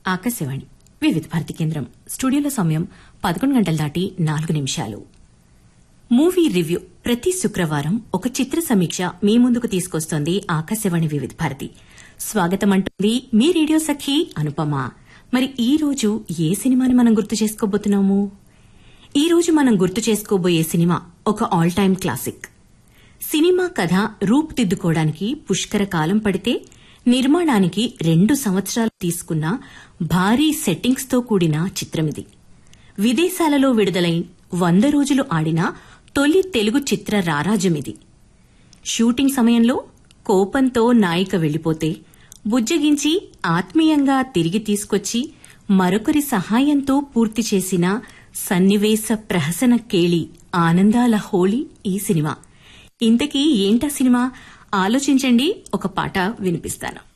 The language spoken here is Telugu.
ఆకాశవాణి వివిధ భారతి కేంద్రం స్టూడియోలో సమయం 11 గంటలు దాటి 4 నిమిషాలు. మూవీ రివ్యూ ప్రతి శుక్రవారం ఒక చిత్ర సమీక్ష మీ ముందుకు తీసుకొస్తోంది ఆకాశవాణి వివిధ భారతి. స్వాగతం అంటుంది మీ రేడియో సఖి అనుపమ. మరి ఈ రోజు ఏ సినిమాని మనం గుర్తు చేసుకోబోతున్నాము? ఈ రోజు మనం గుర్తు చేసుకోబోయే సినిమా ఒక ఆల్ టైమ్ క్లాసిక్. సినిమా కథ రూపుదిద్దుకోవడానికి పుష్కర కాలం పడితే నిర్మాణానికి 2 సంవత్సరాలు తీసుకున్న భారీ సెట్టింగ్స్ తో కూడిన చిత్రమిది. విదేశాలలో విడుదలై 100 రోజులు ఆడిన తొలి తెలుగు చిత్ర రారాజమిది. షూటింగ్ సమయంలో కోపంతో నాయిక వెళ్లిపోతే బుజ్జగించి ఆత్మీయంగా తిరిగి తీసుకొచ్చి మరొకరి సహాయంతో పూర్తి చేసిన సన్నివేశ ప్రహసన కేళి ఆనందాల హోళీ ఈ సినిమా. ఇంతకీ ఏంటా సినిమా? ఆలోచించండి, ఒక పాట వినిపిస్తాను.